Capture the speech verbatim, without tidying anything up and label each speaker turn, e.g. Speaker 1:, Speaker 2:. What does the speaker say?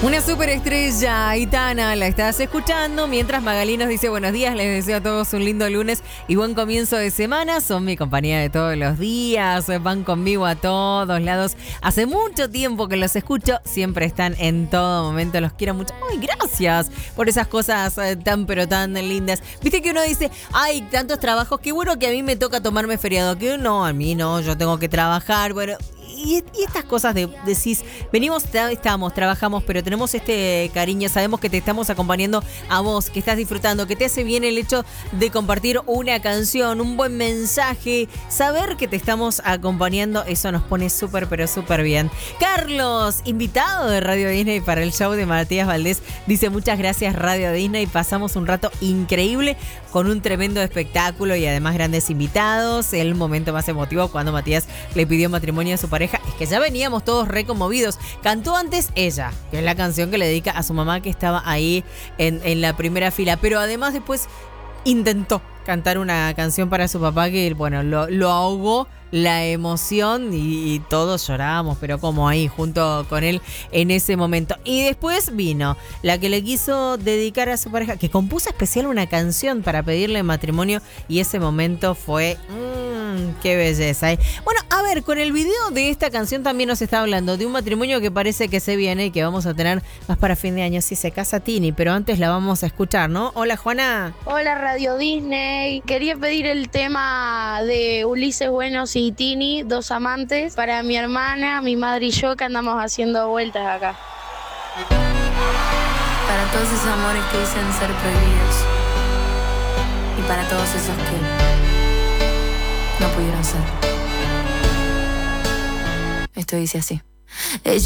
Speaker 1: Una superestrella, Aitana, la estás escuchando, mientras Magalí nos dice buenos días, les deseo a todos un lindo lunes y buen comienzo de semana, son mi compañía de todos los días, van conmigo a todos lados, hace mucho tiempo que los escucho, siempre están en todo momento, los quiero mucho, ay, gracias por esas cosas eh, tan pero tan lindas, viste que uno dice, ay, tantos trabajos, qué bueno que a mí me toca tomarme feriado, que no, a mí no, yo tengo que trabajar, bueno... Y, y estas cosas de decís, venimos, estamos, trabajamos, pero tenemos este cariño, sabemos que te estamos acompañando a vos, que estás disfrutando, que te hace bien el hecho de compartir una canción, un buen mensaje, saber que te estamos acompañando, eso nos pone súper, pero súper bien. Carlos, invitado de Radio Disney para el show de Matías Valdés, dice muchas gracias Radio Disney, pasamos un rato increíble con un tremendo espectáculo y además grandes invitados, el momento más emotivo cuando Matías le pidió matrimonio a su pareja, es que ya veníamos todos re conmovidos. Cantó antes ella, que es la canción que le dedica a su mamá que estaba ahí en, en la primera fila, pero además después intentó cantar una canción para su papá que, bueno, lo, lo ahogó la emoción y, y todos llorábamos, pero como ahí, junto con él en ese momento. Y después vino la que le quiso dedicar a su pareja, que compuso especial una canción para pedirle matrimonio y ese momento fue... Mmm, qué belleza, ¿eh? Bueno, a ver, con el video de esta canción también nos está hablando de un matrimonio que parece que se viene y que vamos a tener más para fin de año. Si se casa Tini, pero antes la vamos a escuchar, ¿no? Hola, Juana.
Speaker 2: Hola, Radio Disney. Quería pedir el tema de Ulises Buenos y Tini, dos amantes, para mi hermana, mi madre y yo que andamos haciendo vueltas acá.
Speaker 3: Para todos esos amores que dicen ser prohibidos y para todos esos que no pudieron ser. Esto dice así. Ella